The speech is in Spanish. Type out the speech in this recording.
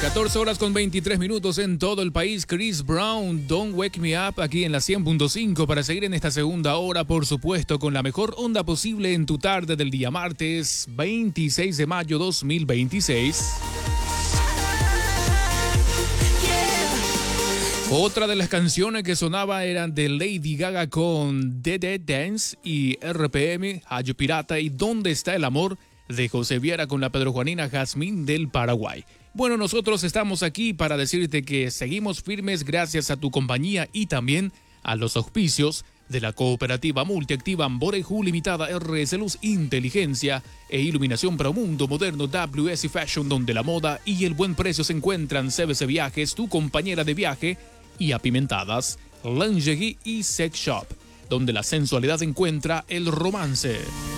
14 horas con 23 minutos en todo el país. Chris Brown, Don't Wake Me Up, aquí en la 100.5 para seguir en esta segunda hora, por supuesto, con la mejor onda posible en tu tarde del día martes 26 de mayo 2026. Otra de las canciones que sonaba eran de Lady Gaga con Dead Dance y RPM, Hayo Pirata y ¿Dónde está el amor? De José Viera con la Pedro Juanina Jazmín del Paraguay. Bueno, nosotros estamos aquí para decirte que seguimos firmes gracias a tu compañía y también a los auspicios de la cooperativa multiactiva Amboreju Limitada, RS Luz, Inteligencia e Iluminación para un mundo moderno, WS Fashion, donde la moda y el buen precio se encuentran. CBC Viajes, tu compañera de viaje, y Apimentadas, Lingerie y Sex Shop, donde la sensualidad encuentra el romance.